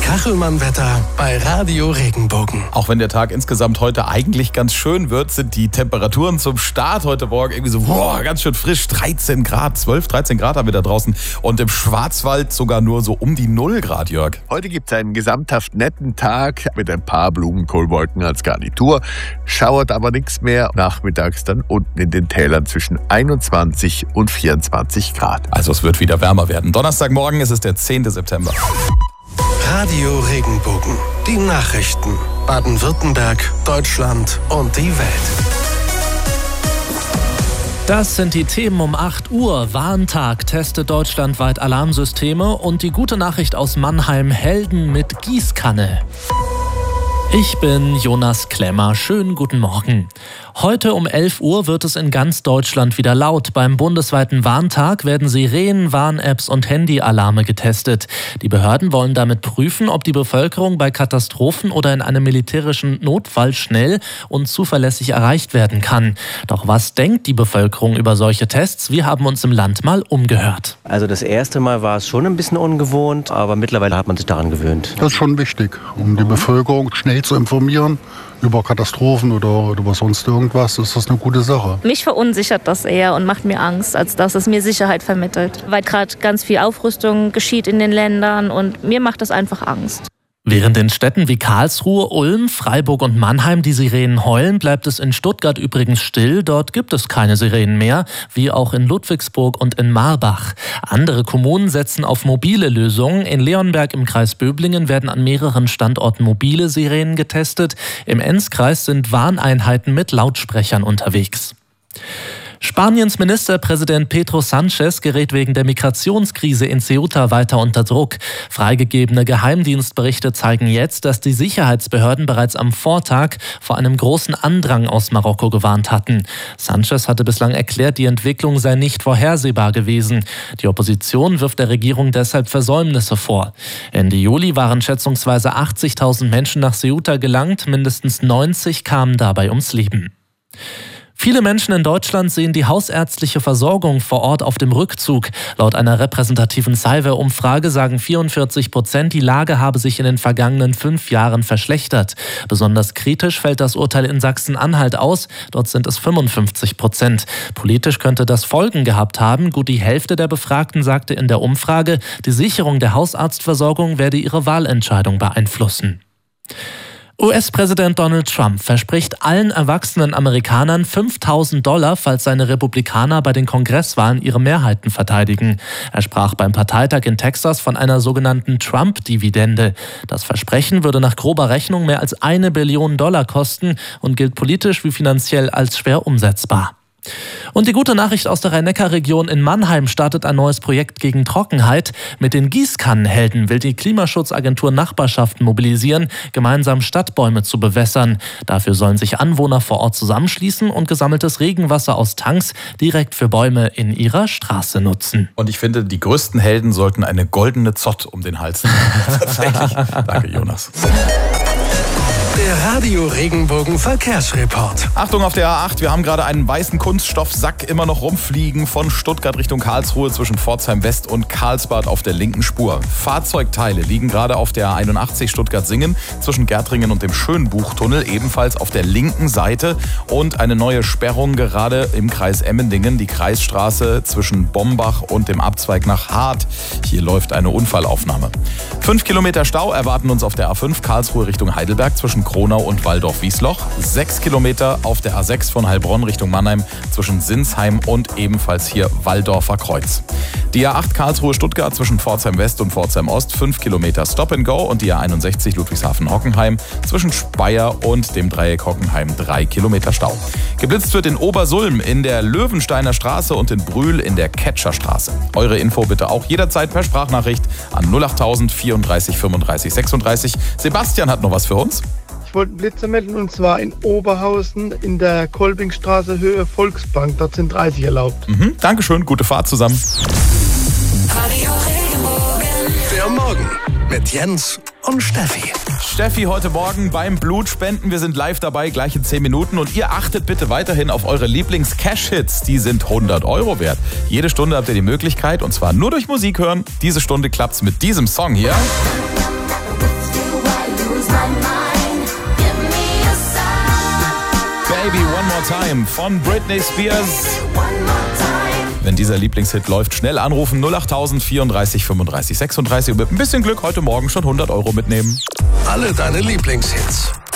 Kachelmann-Wetter bei Radio Regenbogen. Auch wenn der Tag insgesamt heute eigentlich ganz schön wird, sind die Temperaturen zum Start heute Morgen irgendwie so ganz schön frisch. 13 Grad, 12, 13 Grad haben wir da draußen. Und im Schwarzwald sogar nur so um die 0 Grad, Jörg. Heute gibt es einen gesamthaft netten Tag mit ein paar Blumenkohlwolken als Garnitur. Schauert aber nichts mehr. Nachmittags dann unten in den Tälern zwischen 21 und 24 Grad. Also es wird wieder wärmer werden. Donnerstagmorgen ist es der 10. September. Radio Regenbogen. Die Nachrichten. Baden-Württemberg, Deutschland und die Welt. Das sind die Themen um 8 Uhr. Warntag testet deutschlandweit Alarmsysteme und die gute Nachricht aus Mannheim: Helden mit Gießkanne. Ich bin Jonas Klemmer. Schönen guten Morgen. Heute um 11 Uhr wird es in ganz Deutschland wieder laut. Beim bundesweiten Warntag werden Sirenen, Warn-Apps und Handyalarme getestet. Die Behörden wollen damit prüfen, ob die Bevölkerung bei Katastrophen oder in einem militärischen Notfall schnell und zuverlässig erreicht werden kann. Doch was denkt die Bevölkerung über solche Tests? Wir haben uns im Land mal umgehört. Also das erste Mal war es schon ein bisschen ungewohnt, aber mittlerweile hat man sich daran gewöhnt. Das ist schon wichtig, um die Bevölkerung schnell zu informieren über Katastrophen oder über sonst irgendwas, ist das eine gute Sache. Mich verunsichert das eher und macht mir Angst, als dass es mir Sicherheit vermittelt. Weil gerade ganz viel Aufrüstung geschieht in den Ländern und mir macht das einfach Angst. Während in Städten wie Karlsruhe, Ulm, Freiburg und Mannheim die Sirenen heulen, bleibt es in Stuttgart übrigens still. Dort gibt es keine Sirenen mehr, wie auch in Ludwigsburg und in Marbach. Andere Kommunen setzen auf mobile Lösungen. In Leonberg im Kreis Böblingen werden an mehreren Standorten mobile Sirenen getestet. Im Enzkreis sind Warneinheiten mit Lautsprechern unterwegs. Spaniens Ministerpräsident Pedro Sánchez gerät wegen der Migrationskrise in Ceuta weiter unter Druck. Freigegebene Geheimdienstberichte zeigen jetzt, dass die Sicherheitsbehörden bereits am Vortag vor einem großen Andrang aus Marokko gewarnt hatten. Sánchez hatte bislang erklärt, die Entwicklung sei nicht vorhersehbar gewesen. Die Opposition wirft der Regierung deshalb Versäumnisse vor. Ende Juli waren schätzungsweise 80.000 Menschen nach Ceuta gelangt, mindestens 90 kamen dabei ums Leben. Viele Menschen in Deutschland sehen die hausärztliche Versorgung vor Ort auf dem Rückzug. Laut einer repräsentativen Cyber-Umfrage sagen 44%, die Lage habe sich in den vergangenen 5 Jahren verschlechtert. Besonders kritisch fällt das Urteil in Sachsen-Anhalt aus. Dort sind es 55%. Politisch könnte das Folgen gehabt haben. Gut die Hälfte der Befragten sagte in der Umfrage, die Sicherung der Hausarztversorgung werde ihre Wahlentscheidung beeinflussen. US-Präsident Donald Trump verspricht allen erwachsenen Amerikanern $5.000, falls seine Republikaner bei den Kongresswahlen ihre Mehrheiten verteidigen. Er sprach beim Parteitag in Texas von einer sogenannten Trump-Dividende. Das Versprechen würde nach grober Rechnung mehr als $1 Billion kosten und gilt politisch wie finanziell als schwer umsetzbar. Und die gute Nachricht aus der Rhein-Neckar-Region: in Mannheim startet ein neues Projekt gegen Trockenheit. Mit den Gießkannenhelden will die Klimaschutzagentur Nachbarschaften mobilisieren, gemeinsam Stadtbäume zu bewässern. Dafür sollen sich Anwohner vor Ort zusammenschließen und gesammeltes Regenwasser aus Tanks direkt für Bäume in ihrer Straße nutzen. Und ich finde, die größten Helden sollten eine goldene Zott um den Hals haben. Tatsächlich. Danke, Jonas. Der Radio Regenbogen Verkehrsreport. Achtung auf der A8, wir haben gerade einen weißen Kunststoffsack immer noch rumfliegen von Stuttgart Richtung Karlsruhe zwischen Pforzheim West und Karlsbad auf der linken Spur. Fahrzeugteile liegen gerade auf der A81 Stuttgart-Singen zwischen Gärtringen und dem Schönbuchtunnel, ebenfalls auf der linken Seite, und eine neue Sperrung gerade im Kreis Emmendingen, die Kreisstraße zwischen Bombach und dem Abzweig nach Hart. Hier läuft eine Unfallaufnahme. 5 Kilometer Stau erwarten uns auf der A5 Karlsruhe Richtung Heidelberg zwischen Kronau und Walldorf-Wiesloch. 6 Kilometer auf der A6 von Heilbronn Richtung Mannheim zwischen Sinsheim und ebenfalls hier Walldorfer Kreuz. Die A8 Karlsruhe-Stuttgart zwischen Pforzheim West und Pforzheim Ost 5 Kilometer Stop and Go, und die A61 Ludwigshafen-Hockenheim zwischen Speyer und dem Dreieck Hockenheim 3 Kilometer Stau. Geblitzt wird in Obersulm in der Löwensteiner Straße und in Brühl in der Ketscherstraße. Eure Info bitte auch jederzeit per Sprachnachricht an 08000 34 35 36. Sebastian hat noch was für uns. Ich wollte einen Blitzer melden, und zwar in Oberhausen in der Kolbingstraße Höhe Volksbank. Dort sind 30 erlaubt. Dankeschön, gute Fahrt zusammen. Der Morgen mit Jens und Steffi. Steffi heute Morgen beim Blutspenden. Wir sind live dabei, gleich in 10 Minuten. Und ihr achtet bitte weiterhin auf eure Lieblings-Cash-Hits. Die sind 100 € wert. Jede Stunde habt ihr die Möglichkeit, und zwar nur durch Musik hören. Diese Stunde klappt's mit diesem Song hier. Baby One More Time von Britney Spears. Wenn dieser Lieblingshit läuft, schnell anrufen 08000 34 35 36 und mit ein bisschen Glück heute Morgen schon 100 € mitnehmen. Alle deine Lieblingshits